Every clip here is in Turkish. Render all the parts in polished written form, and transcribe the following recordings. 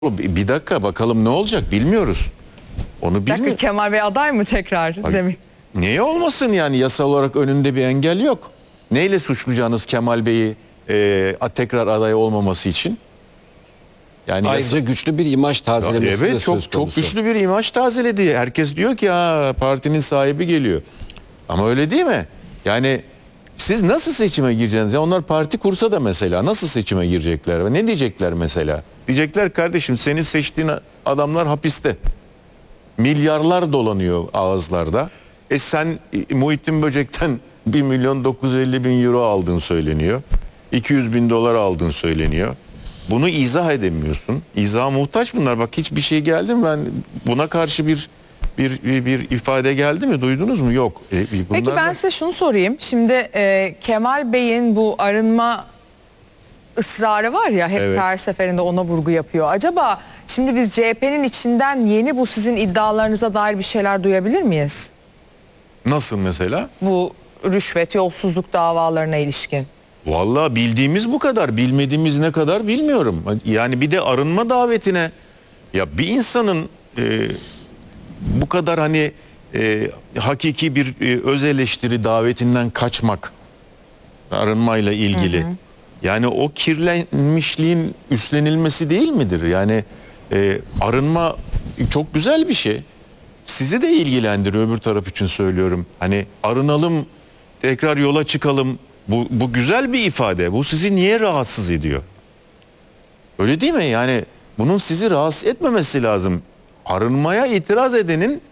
Bir dakika bakalım ne olacak bilmiyoruz. Onu bilmiyoruz. Kemal Bey aday mı tekrar demek? Niye olmasın yani, yasal olarak önünde bir engel yok. Neyle suçlayacağınız Kemal Bey'i tekrar aday olmaması için? Yani ayrıca güçlü bir imaj tazelemesi evet, de söz çok konusu. güçlü bir imaj tazeledi. Herkes diyor ki ha, partinin sahibi geliyor. Ama öyle değil mi? Yani siz nasıl seçime gireceksiniz? Ya onlar parti kursa da mesela nasıl seçime girecekler? Ne diyecekler mesela? Diyecekler kardeşim, senin seçtiğin adamlar hapiste. Milyarlar dolanıyor ağızlarda. Sen Muhittin Böcek'ten 1.950.000 euro aldığın söyleniyor. 200.000 dolar aldığın söyleniyor. Bunu izah edemiyorsun. İzaha muhtaç bunlar. Bak hiçbir şey geldi mi? Ben buna karşı bir ifade geldi mi? Duydunuz mu? Yok. Peki ben size şunu sorayım. Şimdi Kemal Bey'in bu arınma ısrarı var ya, hep her seferinde ona vurgu yapıyor. Acaba şimdi biz CHP'nin içinden yeni bu sizin iddialarınıza dair bir şeyler duyabilir miyiz? Nasıl mesela? Bu rüşvet, yolsuzluk davalarına ilişkin. Vallahi bildiğimiz bu kadar. Bilmediğimiz ne kadar bilmiyorum. Yani bir de arınma davetine, ya bir insanın bu kadar hani hakiki bir öz eleştiri davetinden kaçmak, arınmayla ilgili. Yani o kirlenmişliğin üstlenilmesi değil midir? Yani arınma çok güzel bir şey. Sizi de ilgilendiriyor, öbür taraf için söylüyorum. Hani arınalım, tekrar yola çıkalım. Bu güzel bir ifade. Bu sizi niye rahatsız ediyor? Öyle değil mi? Yani bunun sizi rahatsız etmemesi lazım. Arınmaya itiraz edenin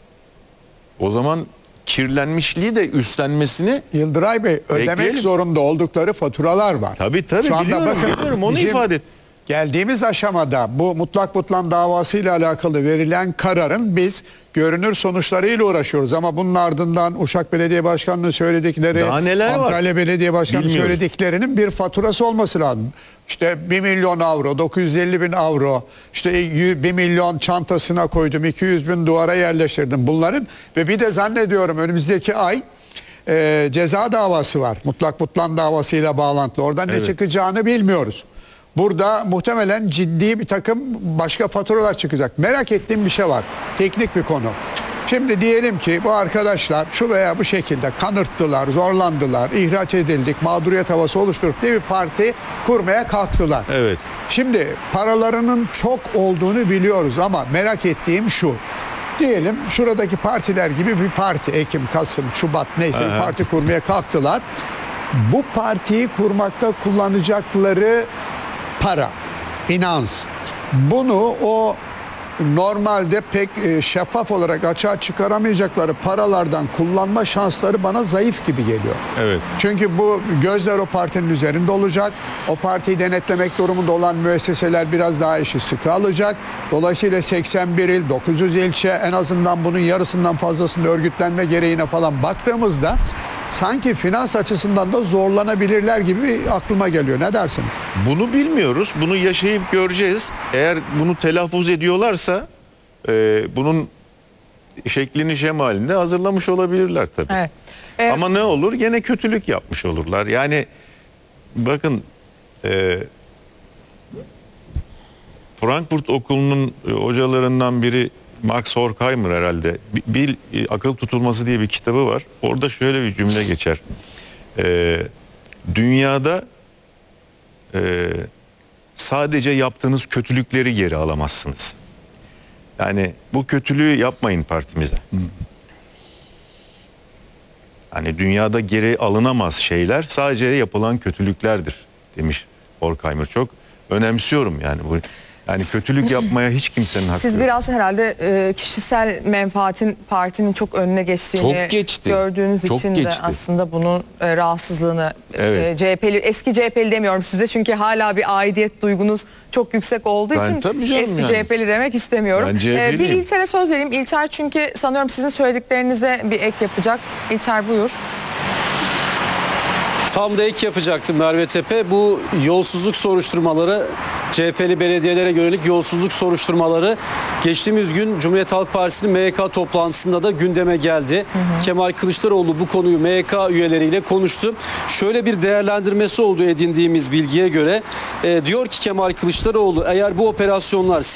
o zaman kirlenmişliği de üstlenmesini Yıldıray Bey, ödemek bekleyelim. zorunda oldukları faturalar var. Tabii Şu anda biliyorum, onu bizim ifade et. geldiğimiz aşamada bu mutlak butlan davasıyla alakalı verilen kararın biz görünür sonuçlarıyla uğraşıyoruz. Ama bunun ardından Uşak Belediye Başkanı'nın söyledikleri, Daha neler var? Antalya Belediye Başkanı'nın Bilmiyorum. söylediklerinin bir faturası olması lazım. İşte 1 milyon avro, 950 bin avro, işte 1 milyon çantasına koydum, 200 bin duvara yerleştirdim bunların. Ve bir de zannediyorum önümüzdeki ay ceza davası var. Mutlak butlan davasıyla bağlantılı. Oradan ne çıkacağını bilmiyoruz. Burada muhtemelen ciddi bir takım başka faturalar çıkacak. Merak ettiğim bir şey var. Teknik bir konu. Şimdi diyelim ki bu arkadaşlar şu veya bu şekilde kanırttılar, zorlandılar, ihraç edildik, mağduriyet havası oluşturup diye bir parti kurmaya kalktılar. Evet. Şimdi paralarının çok olduğunu biliyoruz ama merak ettiğim şu. Diyelim şuradaki partiler gibi bir parti, Ekim, Kasım, Şubat neyse bir parti kurmaya kalktılar. Bu partiyi kurmakta kullanacakları para, finans, bunu o normalde pek şeffaf olarak açığa çıkaramayacakları paralardan kullanma şansları bana zayıf gibi geliyor. Evet. Çünkü bu gözler o partinin üzerinde olacak. O partiyi denetlemek durumunda olan müesseseler biraz daha işi sıkı alacak. Dolayısıyla 81 il, 900 ilçe, en azından bunun yarısından fazlasında örgütlenme gereğine falan baktığımızda sanki finans açısından da zorlanabilirler gibi aklıma geliyor. Ne dersiniz? Bunu bilmiyoruz. Bunu yaşayıp göreceğiz. Eğer bunu telaffuz ediyorlarsa bunun şeklini şemalini hazırlamış olabilirler tabii. Evet. Ama ne olur? Gene kötülük yapmış olurlar. Yani bakın Frankfurt Okulu'nun hocalarından biri Max Horkheimer herhalde. Bir akıl tutulması diye bir kitabı var. Orada şöyle bir cümle geçer. Dünyada sadece yaptığınız kötülükleri geri alamazsınız. Yani bu kötülüğü yapmayın partimize. Hani dünyada geri alınamaz şeyler sadece yapılan kötülüklerdir demiş Horkheimer. Çok önemsiyorum yani bu. Yani kötülük yapmaya hiç kimsenin hakkı Siz yok. biraz herhalde kişisel menfaatin partinin çok önüne geçtiğini Çok geçti. gördüğünüz Çok için de geçti. aslında bunun rahatsızlığını Evet. CHP'li, eski CHP'li demiyorum size çünkü hala bir aidiyet duygunuz çok yüksek olduğu için tabii canım eski yani. CHP'li demek istemiyorum. Ben CHP'liyim. Bir İlter'e söz vereyim. İlter çünkü sanıyorum sizin söylediklerinize bir ek yapacak. İlter buyur. Tam da ek yapacaktım Merve Tepe. Bu yolsuzluk soruşturmaları, CHP'li belediyelere yönelik yolsuzluk soruşturmaları geçtiğimiz gün Cumhuriyet Halk Partisi'nin MYK toplantısında da gündeme geldi. Kemal Kılıçdaroğlu bu konuyu MYK üyeleriyle konuştu. Şöyle bir değerlendirmesi oldu edindiğimiz bilgiye göre. Diyor ki Kemal Kılıçdaroğlu, eğer bu operasyonlar